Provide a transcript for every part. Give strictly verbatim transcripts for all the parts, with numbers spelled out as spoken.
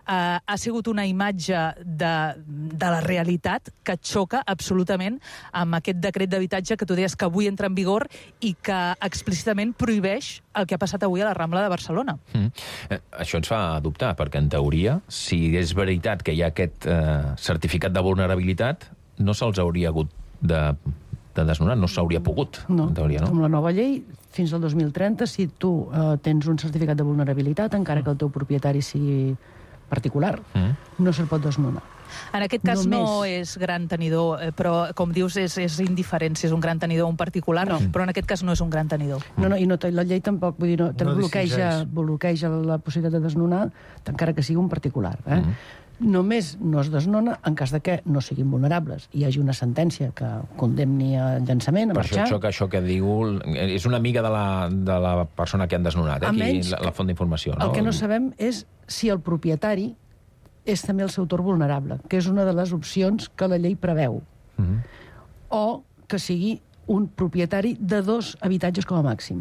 eh, ha sigut una imatge de, de la realitat que xoca absolutament amb aquest decret d'habitatge que tu deies que avui entra en vigor i que explícitament prohibeix el que ha passat avui a la Rambla de Barcelona. Mm. Eh, això ens fa dubtar, perquè en teoria, si és veritat que hi ha aquest eh, certificat de vulnerabilitat, no se'ls hauria hagut de, de desnonar, no s'hauria pogut. No, en teoria, no? Amb la nova llei, fins al dos mil trenta, si tu eh, tens un certificat de vulnerabilitat, encara que el teu propietari sigui particular, mm. no se'l pot desnonar. En aquest cas Només. no és gran tenidor, eh, però, com dius, és, és indiferent si és un gran tenidor o un particular, no. Però en aquest cas no és un gran tenidor. No, no, i no, la llei tampoc, vull dir, no, no bloqueja, decideix. bloqueja la possibilitat de desnonar, encara que sigui un particular. Eh? Mm. Només no es desnona en cas de que no siguin vulnerables. Hi hagi una sentència que condemni el llançament a per marxar. això xoca això que diu... És una amiga de la, de la persona que han desnonat, eh? Aquí, la, la font d'informació. No? El que no sabem és si el propietari és també el seu torn vulnerable, que és una de les opcions que la llei preveu. Mm-hmm. O que sigui un propietari de dos habitatges com a màxim.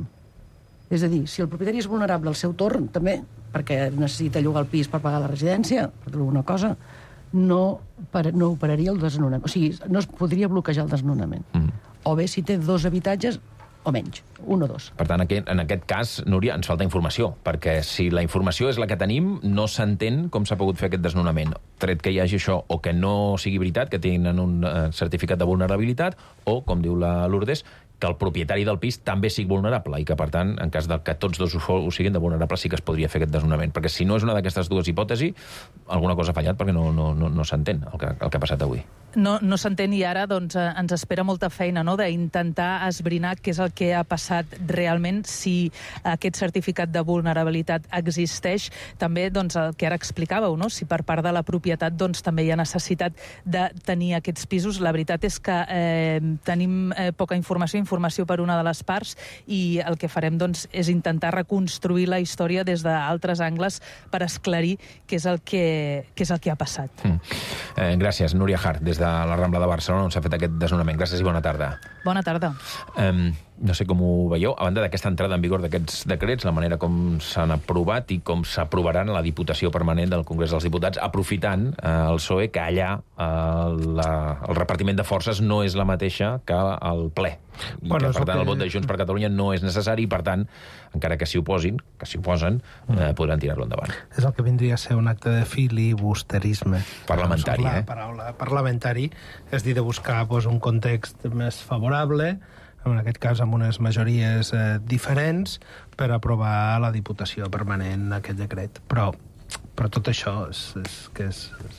És a dir, si el propietari és vulnerable al seu torn, també, perquè necessita llogar el pis per pagar la residència, per dir alguna cosa, no, per, no operaria el desnonament. O sigui, no es podria bloquejar el desnonament. Mm. O bé si té dos habitatges o menys, un o dos. Per tant, en aquest cas, Núria, ens falta informació, perquè si la informació és la que tenim, no s'entén com s'ha pogut fer aquest desnonament. Tret que hi hagi això, o que no sigui veritat, que tenen un certificat de vulnerabilitat, o, com diu la Lourdes, que el propietari del pis també sigui vulnerable i que, per tant, en cas de que tots dos ho siguin de vulnerable, sí que es podria fer aquest desnonament. Perquè si no és una d'aquestes dues hipòtesis, alguna cosa ha fallat perquè no, no, no, no s'entén el que, el que ha passat avui. No, no s'entén i ara doncs, ens espera molta feina, no?, d'intentar esbrinar què és el que ha passat realment, si aquest certificat de vulnerabilitat existeix. També doncs, el que ara explicàveu, no?, si per part de la propietat doncs, també hi ha necessitat de tenir aquests pisos. La veritat és que eh, tenim eh, poca informació, informació per una de les parts, i el que farem doncs, és intentar reconstruir la història des d'altres angles per esclarir què és el que, què és el que ha passat. Mm. Eh, gràcies, Núria Hart, des de la Rambla de Barcelona, on s'ha fet aquest desnonament. Gràcies i bona tarda. Bona tarda. Um, no sé com ho veieu, a banda d'aquesta entrada en vigor d'aquests decrets, la manera com s'han aprovat i com s'aprovaran a la Diputació Permanent del Congrés dels Diputats, aprofitant eh, el P S O E que allà eh, la, el repartiment de forces no és la mateixa que el ple. I bueno, que, per tant, que... el vot de Junts per Catalunya no és necessari i, per tant, encara que s'hi oposin, que s'hi oposen, eh, podran tirar-lo endavant. És el que vindria a ser un acte de filibusterisme. Parlamentari, la eh? La paraula parlamentari, és dir, de buscar pues, un context més favorable, en aquest cas amb unes majories eh, diferents, per aprovar a la Diputació Permanent aquest decret. Però, però tot això és, és, que és, és,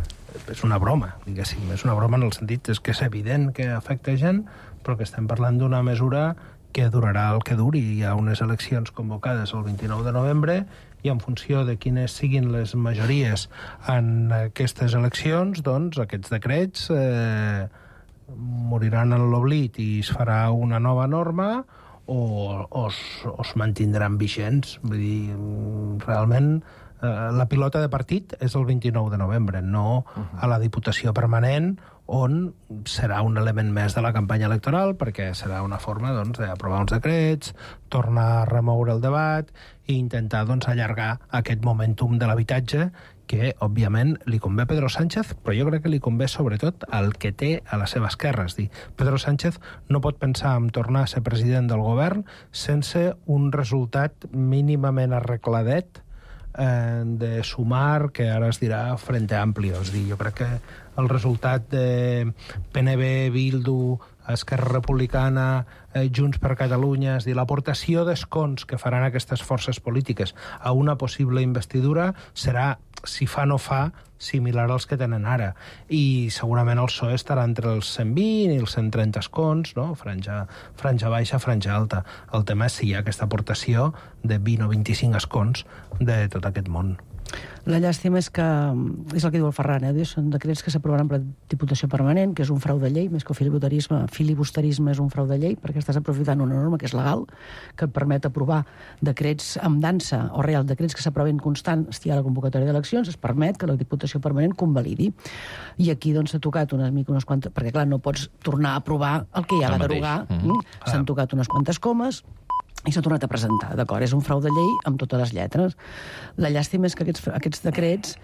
és una broma, diguéssim. És una broma en el sentit és que és evident que afecta gent, però que estem parlant d'una mesura que durarà el que duri. Hi ha unes eleccions convocades el vint-i-nou de novembre i en funció de quines siguin les majories en aquestes eleccions, doncs aquests decrets eh, moriran en l'oblit i es farà una nova norma o, o, es, o es mantindran vigents. Vull dir, realment eh, la pilota de partit és el vint-i-nou de novembre, no a la Diputació Permanent, on serà un element més de la campanya electoral, perquè serà una forma doncs, d'aprovar uns decrets, tornar a remoure el debat i intentar doncs, allargar aquest momentum de l'habitatge que, òbviament, li convé a Pedro Sánchez, però jo crec que li convé sobretot al que té a la seva esquerra. És dir, Pedro Sánchez no pot pensar en tornar a ser president del govern sense un resultat mínimament arregladet eh, de sumar, que ara es dirà Frente Amplio. És dir, jo crec que el resultat de P N B, Bildu, Esquerra Republicana, eh, Junts per Catalunya, és dir, l'aportació d'escons que faran aquestes forces polítiques a una possible investidura serà, si fa no fa, similar als que tenen ara. I segurament el P S O E estarà entre els cent vint i els cent trenta escons, no? Franja, franja baixa, franja alta. El tema és si hi ha aquesta aportació de vint o vint-i-cinc escons de tot aquest món. La llàstima és que, és el que diu el Ferran, eh? Són decrets que s'aprovaran per Diputació Permanent, que és un frau de llei, més que filibusterisme, filibusterisme és un frau de llei, perquè estàs aprofitant una norma que és legal, que et permet aprovar decrets amb dansa, o real, decrets que s'aproven constant, si hi ha la convocatòria d'eleccions, es permet que la Diputació Permanent convalidi. I aquí doncs s'ha tocat unes, unes quantes... Perquè, clar, no pots tornar a aprovar el que ja va derogar. Mm-hmm. S'han ah. tocat unes quantes comes i s'ha tornat a presentar, d'acord? És un frau de llei amb totes les lletres. La llàstima és que aquests, aquests decrets